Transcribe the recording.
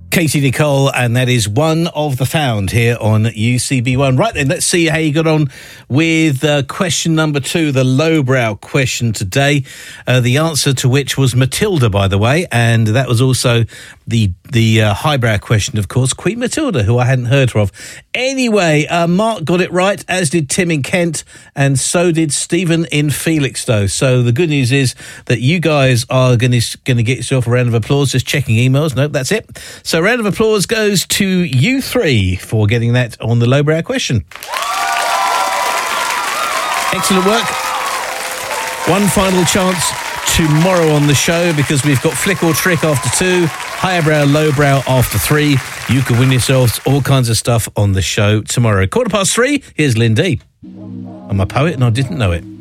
Katie Nicole, and that is One of the Found here on UCB1. Right then, let's see how you got on with question number 2, the lowbrow question today. The answer to which was Matilda, by the way, and that was also the highbrow question, of course, Queen Matilda, who I hadn't heard of. Anyway, Mark got it right, as did Tim in Kent, and so did Stephen in Felixstowe. So the good news is that you guys are going to get yourself a round of applause. Just checking emails. Nope, that's it. So a round of applause goes to you 3 for getting that on the lowbrow question. Excellent work. One final chance tomorrow on the show, because we've got Flick or Trick after 2, highbrow, lowbrow after 3. You can win yourselves all kinds of stuff on the show tomorrow. 3:15, here's Lynn D. I'm a poet and I didn't know it.